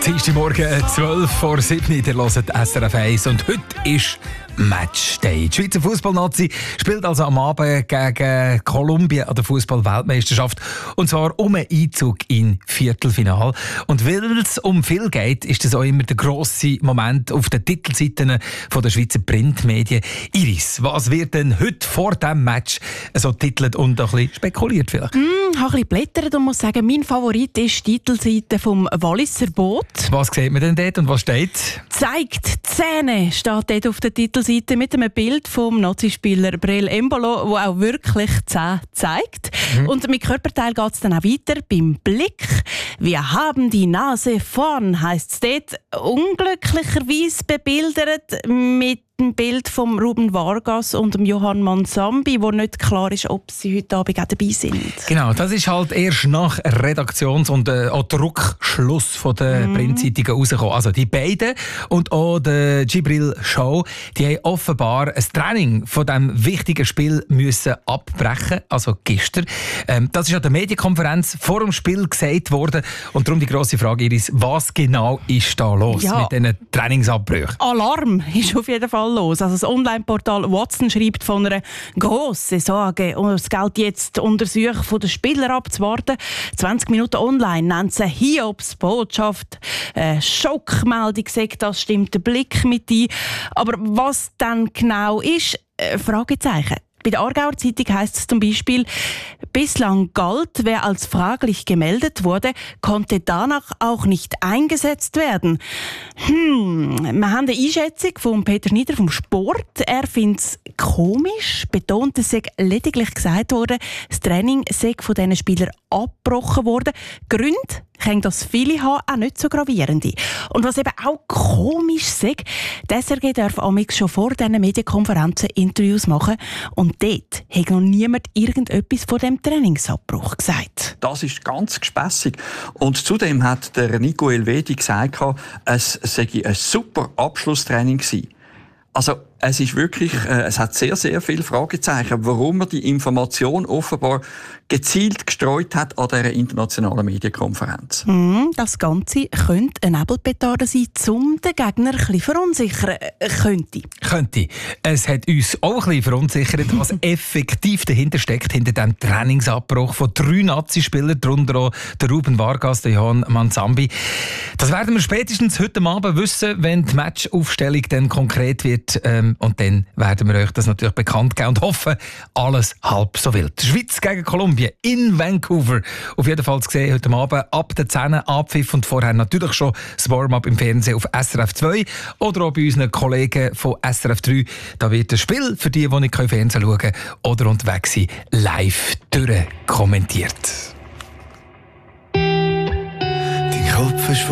Dienstagmorgen 12:07 ihr hört SRF 1 und heute ist Matchday. Die Schweizer Fußballnazi spielt also am Abend gegen Kolumbien an der Fußball-Weltmeisterschaft und zwar um einen Einzug in Viertelfinale. Und weil es um viel geht, ist das auch immer der grosse Moment auf den Titelseiten der Schweizer Printmedien. Iris, was wird denn heute vor diesem Match so titelt und ein bisschen spekuliert vielleicht? Ich habe ein bisschen blättert und muss sagen, mein Favorit ist die Titelseite vom Walliser Boot. Was sieht man denn dort und was steht? Zeigt Zähne steht dort auf der Titelseite mit einem Bild vom Nazispieler Breel Embolo, wo auch wirklich Zähne zeigt. Und mit Körperteil geht es dann auch weiter beim Blick. Wir haben die Nase vorn, heisst es dort. Unglücklicherweise bebildert mit ein Bild von Ruben Vargas und dem Johann Mansambi, wo nicht klar ist, ob sie heute Abend auch dabei sind. Genau, das ist halt erst nach Redaktions- und auch Druckschluss von der Printzeitungen rausgekommen. Also die beiden und auch der Gibril Show, die haben offenbar ein Training von diesem wichtigen Spiel müssen abbrechen, also gestern. Das ist an der Medienkonferenz vor dem Spiel gesagt worden und darum die grosse Frage, Iris, was genau ist da los mit diesen Trainingsabbrüchen? Alarm ist auf jeden Fall los. Also das Online-Portal Watson schreibt von einer grossen Sorge und es gilt jetzt Untersuchung von den Spielern abzuwarten. 20 Minuten online nennt sie Hiobsbotschaft. Schockmeldung sagt, das stimmt der Blick mit ein. Aber was dann genau ist, Fragezeichen. Bei der Aargauer Zeitung heisst es zum Beispiel, bislang galt, wer als fraglich gemeldet wurde, konnte danach auch nicht eingesetzt werden. Wir haben eine Einschätzung von Peter Schneider vom Sport. Er findet es komisch, betont, es sei lediglich gesagt worden, das Training sei von diesen Spielern abgebrochen worden. Gründe können das viele haben, auch nicht so gravierende. Und was eben auch komisch ist, die SRG darf amigs schon vor diesen Medienkonferenzen Interviews machen und dort hat noch niemand irgendetwas von dem Trainingsabbruch gesagt. Das ist ganz gespässig. Und zudem hat der Nico Elvedi gesagt, es sei ein super Abschlusstraining gewesen. Also es ist wirklich, es hat sehr, sehr viele Fragezeichen, warum er die Information offenbar gezielt gestreut hat an dieser internationalen Medienkonferenz. Das Ganze könnte eine Nebelpetarde sein, um den Gegner ein bisschen verunsichern. Könnte. Es hat uns auch ein bisschen verunsichert, was effektiv dahinter steckt, hinter dem Trainingsabbruch von 3 Nazi-Spielern, darunter auch der Ruben Vargas, der Johann Mansambi. Das werden wir spätestens heute Abend wissen, wenn die Matchaufstellung dann konkret wird. Und dann werden wir euch das natürlich bekannt geben und hoffen, alles halb so wild. Schweiz gegen Kolumbien in Vancouver. Auf jeden Fall zu sehen heute Abend ab der 10 Abpfiff und vorher natürlich schon das Warm-up im Fernsehen auf SRF 2 oder auch bei unseren Kollegen von SRF 3. Da wird das Spiel für die nicht Fernsehen schauen können oder unterwegs sind, live durchkommentiert. Dein Kopf ist